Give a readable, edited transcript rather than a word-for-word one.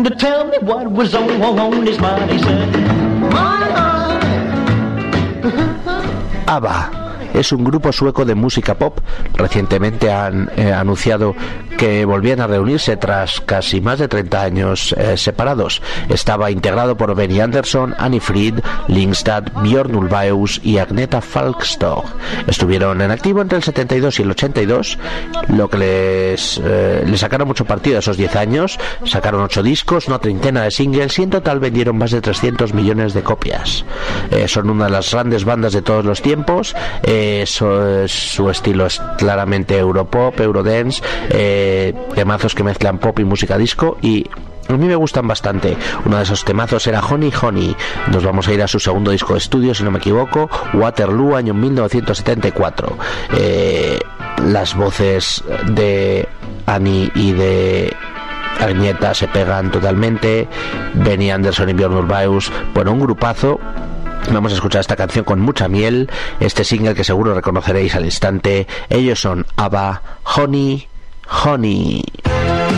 to tell me what was on his mind. He said, ABBA es un grupo sueco de música pop. Recientemente han anunciado que volvían a reunirse tras casi más de 30 años separados. Estaba integrado por Benny Andersson, Annie Fried, Lindstad, Björn Ulvaeus y Agneta Falkskog. Estuvieron en activo entre el 72 y el 82, lo que les sacaron mucho partido a esos 10 años. Sacaron 8 discos, una treintena de singles y en total vendieron más de 300 millones de copias. Son una de las grandes bandas de todos los tiempos. Su estilo es claramente Europop, Eurodance, temazos que mezclan pop y música disco, y a mí me gustan bastante. Uno de esos temazos era Honey Honey. Nos vamos a ir a su segundo disco de estudio, si no me equivoco, Waterloo, año 1974. Las voces de Annie y de Agneta se pegan totalmente. Benny Andersson y Björn Ulvaeus, bueno, un grupazo. Vamos a escuchar esta canción con mucha miel, este single que seguro reconoceréis al instante. Ellos son ABBA, Honey Honey.